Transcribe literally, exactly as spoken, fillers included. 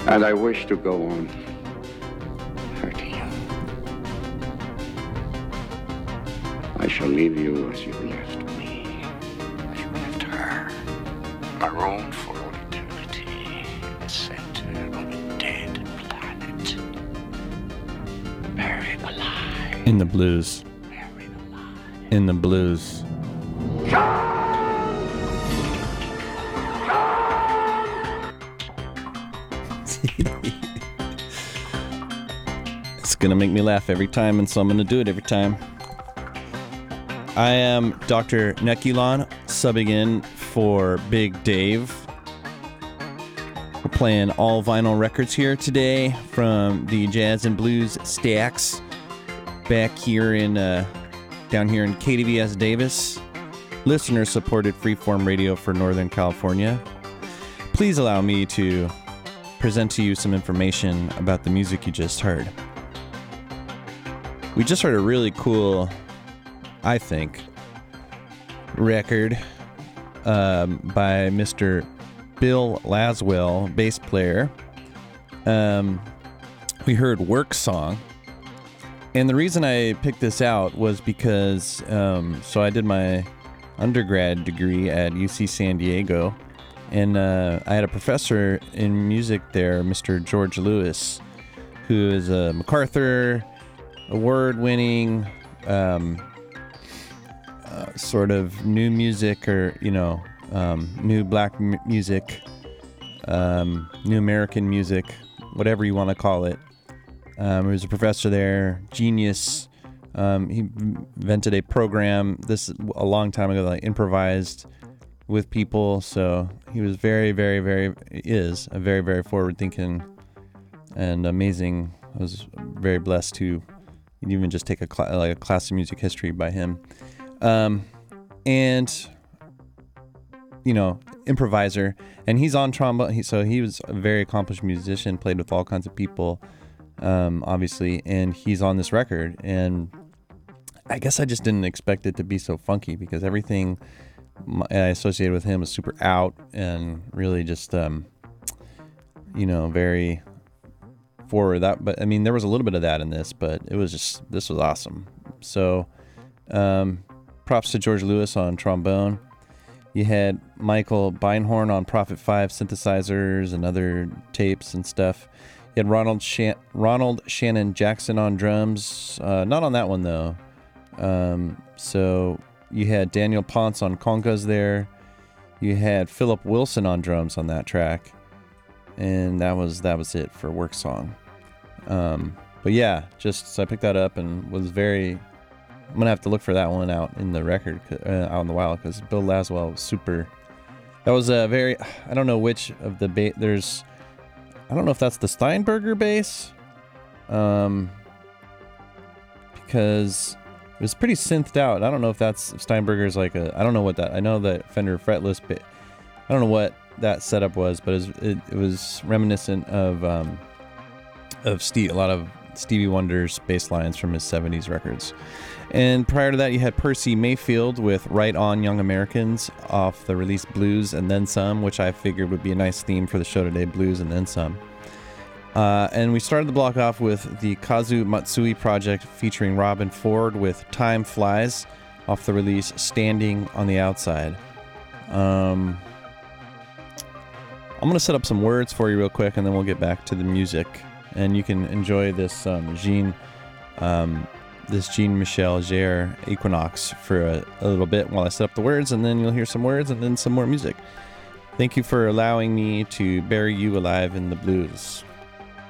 And I wish to go on hurting you. I shall leave you as you left me, as you left her, marooned for all eternity, centered on a dead planet, buried alive. In the blues. Buried alive. In the blues. It's gonna make me laugh every time, and so I'm gonna do it every time. I am Doctor Nekulon, subbing in for Big Dave. We're playing all vinyl records here today from the Jazz and Blues Stacks back here in, uh, down here in K D V S Davis, listener-supported freeform radio for Northern California. Please allow me to present to you some information about the music you just heard. We just heard a really cool, I think, record um, by Mister Bill Laswell, bass player. Um, we heard Work Song. And the reason I picked this out was because, um, so I did my undergrad degree at U C San Diego, and uh, I had a professor in music there, Mister George Lewis, who is a MacArthur award-winning um, uh, sort of new music, or, you know, um, new black m- music, um, new American music, whatever you want to call it. Um, he was a professor there, genius. Um, he invented a program this a long time ago that I improvised with people. So he was very, very, very, is a very, very forward-thinking and amazing. I was very blessed to even just take a cl- like a class of music history by him. Um, and, you know, improviser. And he's on trombone. He, so he was a very accomplished musician, played with all kinds of people, um, obviously. And he's on this record. And I guess I just didn't expect it to be so funky, because everything I associated with him was super out and really just, um, you know, very forward. That, but I mean, there was a little bit of that in this, but it was just, this was awesome. So, um, props to George Lewis on trombone. You had Michael Beinhorn on Prophet five synthesizers and other tapes and stuff. You had Ronald Shan- Ronald Shannon Jackson on drums. Uh, not on that one though. Um, so you had Daniel Ponce on congas there. You had Philip Wilson on drums on that track. And that was that was it for Work Song. Um, but yeah, just so I picked that up and was very. I'm gonna have to look for that one out in the record, uh, out in the wild, because Bill Laswell was super. That was a very. I don't know which of the ba- there's. I don't know if that's the Steinberger bass, um, because it was pretty synthed out. I don't know if that's if Steinberger's like a. I don't know what that. I know that Fender fretless, but I don't know what that setup was, but it was, it, it was reminiscent of um, of Steve, a lot of Stevie Wonder's bass lines from his seventies records. And prior to that, you had Percy Mayfield with Right On Young Americans off the release Blues and Then Some, which I figured would be a nice theme for the show today, Blues and Then Some. Uh, and we started the block off with the Kazu Matsui project featuring Robin Ford with Time Flies off the release Standing on the Outside. Um... I'm going to set up some words for you real quick, and then we'll get back to the music. And you can enjoy this um, Jean, um, this Jean-Michel Jarre Equinox for a, a little bit while I set up the words, and then you'll hear some words and then some more music. Thank you for allowing me to bury you alive in the blues.